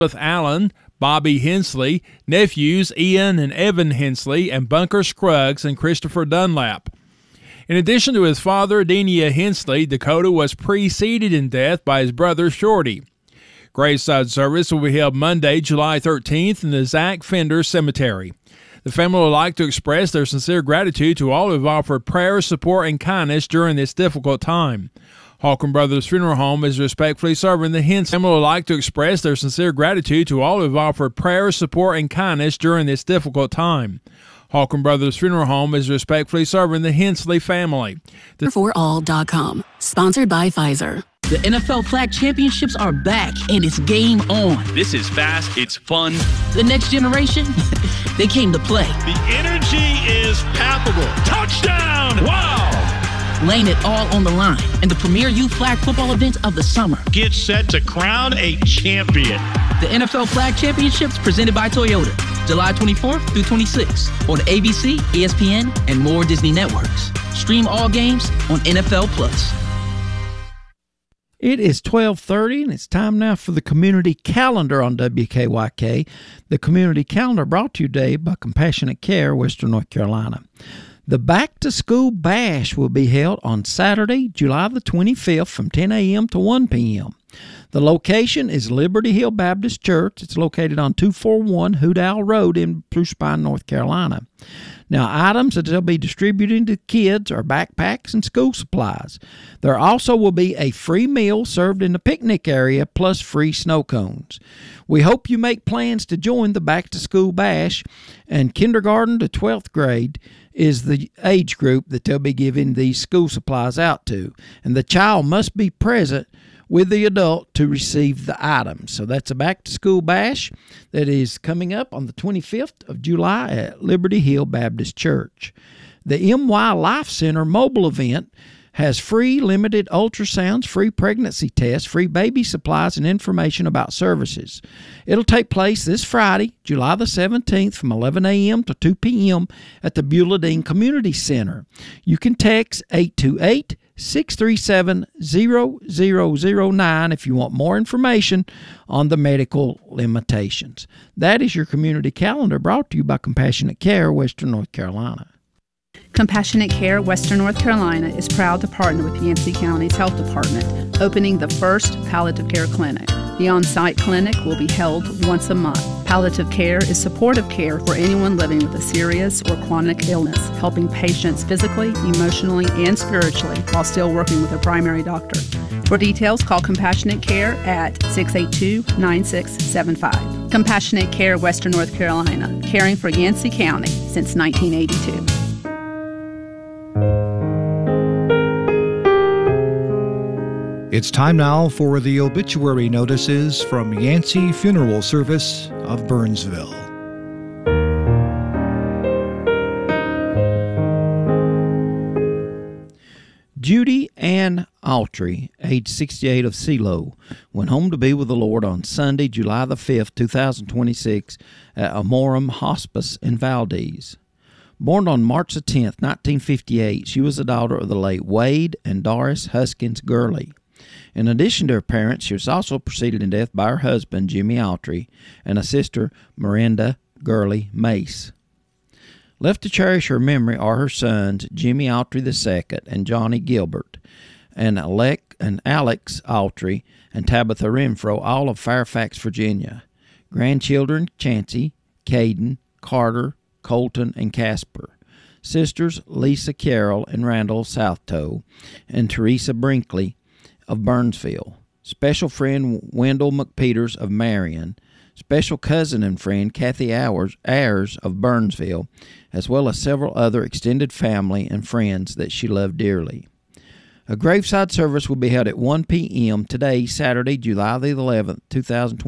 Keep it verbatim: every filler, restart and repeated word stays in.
With Allen, Bobby Hensley, nephews Ian and Evan Hensley, and Bunker Scruggs and Christopher Dunlap. In addition to his father, Denia Hensley, Dakota was preceded in death by his brother, Shorty. Graveside service will be held Monday, July thirteenth in the Zach Fender Cemetery. The family would like to express their sincere gratitude to all who have offered prayer, support, and kindness during this difficult time. Holcomb Brothers Funeral Home is respectfully serving the Hensley. The family would like to express their sincere gratitude to all who have offered prayer, support, and kindness during this difficult time. Holcomb Brothers Funeral Home is respectfully serving the Hensley family. for all dot com, sponsored by Pfizer. The N F L Flag Championships are back, and it's game on. This is fast, it's fun. The next generation, they came to play. The energy is palpable. Touchdown! Wow! Laying it all on the line in the premier youth flag football event of the summer. Get set to crown a champion. The N F L Flag Championships presented by Toyota, July twenty-fourth through twenty-sixth on A B C, E S P N, and more Disney networks. Stream all games on N F L Plus. It is twelve thirty, and it's time now for the Community Calendar on W K Y K. The Community Calendar brought to you today by Compassionate Care, Western North Carolina. The Back to School Bash will be held on Saturday, July the twenty-fifth from ten a.m. to one p.m. The location is Liberty Hill Baptist Church. It's located on two forty-one Hoot Owl Road in Spruce Pine, North Carolina. Now, items that they'll be distributing to kids are backpacks and school supplies. There also will be a free meal served in the picnic area plus free snow cones. We hope you make plans to join the Back to School Bash, and kindergarten to twelfth grade is the age group that they'll be giving these school supplies out to. And the child must be present with the adult to receive the items. So that's a Back to School Bash that is coming up on the twenty-fifth of July at Liberty Hill Baptist Church. The M Y Life Center mobile event has free limited ultrasounds, free pregnancy tests, free baby supplies, and information about services. It'll take place this Friday, July the seventeenth from eleven a.m. to two p.m. at the Beulah Dean Community Center. You can text eight two eight, six three seven, zero zero zero nine if you want more information on the medical limitations. That is your community calendar brought to you by Compassionate Care, Western North Carolina. Compassionate Care Western North Carolina is proud to partner with Yancey County's Health Department, opening the first palliative care clinic. The on-site clinic will be held once a month. Palliative care is supportive care for anyone living with a serious or chronic illness, helping patients physically, emotionally, and spiritually while still working with a primary doctor. For details, call Compassionate Care at six eight two, nine six seven five. Compassionate Care Western North Carolina, caring for Yancey County since nineteen eighty-two. It's time now for the obituary notices from Yancey Funeral Service of Burnsville. Judy Ann Autry, age sixty-eight, of Selo, went home to be with the Lord on Sunday, July the fifth, two thousand twenty-six, at Amorum Hospice in Valdez. Born on March the tenth, nineteen fifty-eight, she was the daughter of the late Wade and Doris Huskins Gurley. In addition to her parents, she was also preceded in death by her husband, Jimmy Autry, and a sister, Miranda Gurley Mace. Left to cherish her memory are her sons, Jimmy Autry the second and Johnny Gilbert, and, Alec, and Alex Autry and Tabitha Renfro, all of Fairfax, Virginia. Grandchildren, Chancey, Caden, Carter, Colton, and Casper. Sisters, Lisa Carroll and Randall Southtoe, and Teresa Brinkley of Burnsville. Special friend, Wendell McPeters of Marion. Special cousin and friend, Kathy Ayers, Ayers of Burnsville, as well as several other extended family and friends that she loved dearly. A graveside service will be held at one p.m. today, Saturday, July the eleventh, two thousand twenty.